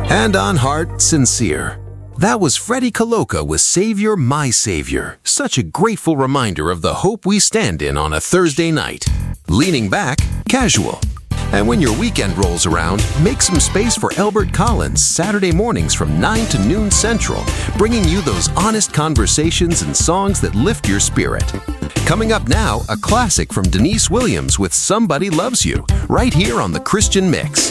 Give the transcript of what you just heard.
And on heart, sincere. That was Freddie Coloca with Savior, My Savior. Such a grateful reminder of the hope we stand in on a Thursday night. Leaning back, casual. And when your weekend rolls around, make some space for Elbert Collins Saturday mornings from 9 to noon Central, bringing you those honest conversations and songs that lift your spirit. Coming up now, a classic from Denise Williams with Somebody Loves You, right here on The Christian Mix.